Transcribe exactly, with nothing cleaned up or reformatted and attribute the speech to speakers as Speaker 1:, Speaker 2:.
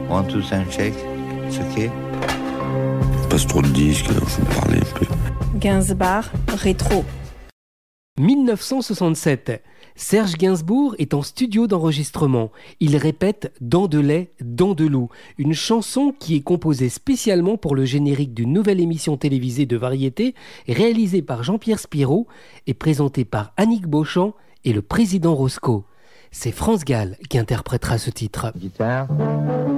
Speaker 1: One, two, sound check. It's okay.
Speaker 2: Passe trop de disques, alors je vais parler un peu.
Speaker 3: Gainsbourg, rétro.
Speaker 4: dix-neuf cent soixante-sept. Serge Gainsbourg est en studio d'enregistrement. Il répète « Dans de lait, dans de loup », une chanson qui est composée spécialement pour le générique d'une nouvelle émission télévisée de variété réalisée par Jean-Pierre Spiraud et présentée par Annick Beauchamp et le président Roscoe. C'est France Gall qui interprétera ce titre.
Speaker 1: Guitare.